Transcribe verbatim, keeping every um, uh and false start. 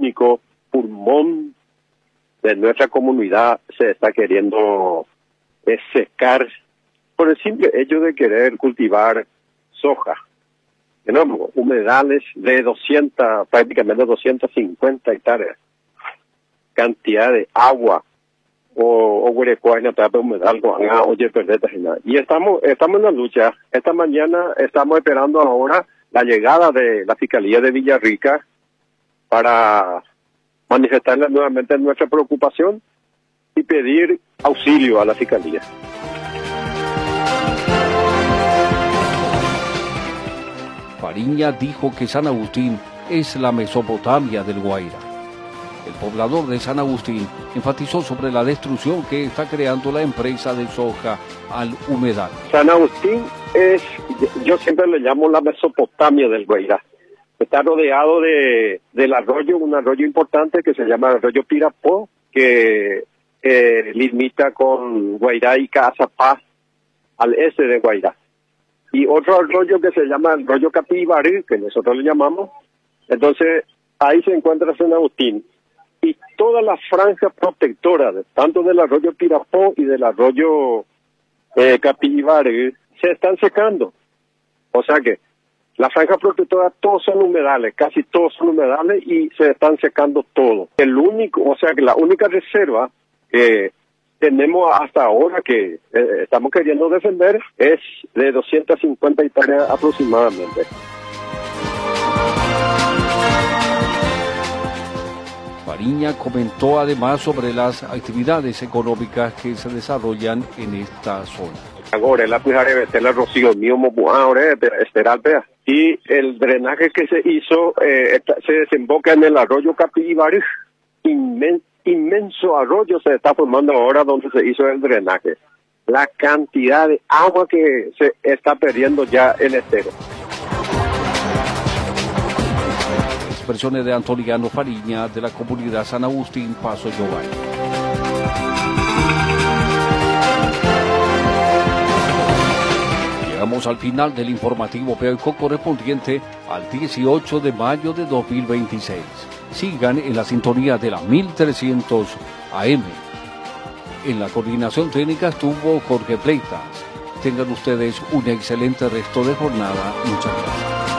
único pulmón de nuestra comunidad se está queriendo eh, secar por el simple hecho de querer cultivar soja. Tenemos humedales de doscientas, prácticamente doscientas cincuenta hectáreas. Cantidad de agua o o huerecuaina para humedal oye perdete y estamos estamos en la lucha. Esta mañana estamos esperando ahora la llegada de la Fiscalía de Villarrica para manifestarle nuevamente nuestra preocupación y pedir auxilio a la Fiscalía. Fariña dijo que San Agustín es la Mesopotamia del Guairá. El poblador de San Agustín enfatizó sobre la destrucción que está creando la empresa de soja al humedal. San Agustín es, yo siempre le llamo la Mesopotamia del Guairá. Está rodeado de del arroyo, un arroyo importante que se llama el arroyo Pirapó, que eh, limita con Guairá y Cazapá al este de Guairá. Y otro arroyo que se llama el arroyo Capibarí, que nosotros le llamamos. Entonces, ahí se encuentra San Agustín. Y toda la franja protectora, tanto del arroyo Pirapó y del arroyo eh, Capibarí, se están secando. O sea que la franja protectora, todos son humedales, casi todos son humedales y se están secando todos. El único, o sea que la única reserva que tenemos hasta ahora que eh, estamos queriendo defender es de doscientas cincuenta hectáreas aproximadamente. Fariña comentó además sobre las actividades económicas que se desarrollan en esta zona. Ahora la la Rocío mío ahora Esperalpea y el drenaje que se hizo eh, se desemboca en el arroyo Capibarí. Inmen, inmenso arroyo se está formando ahora donde se hizo el drenaje. La cantidad de agua que se está perdiendo ya el estero. Expresiones de Antoliano Fariña de la comunidad San Agustín Paso Yobay. Llegamos al final del informativo periódico correspondiente al dieciocho de mayo de dos mil veintiséis. Sigan en la sintonía de la mil trescientos A M. En la coordinación técnica estuvo Jorge Pleitas. Tengan ustedes un excelente resto de jornada. Muchas gracias.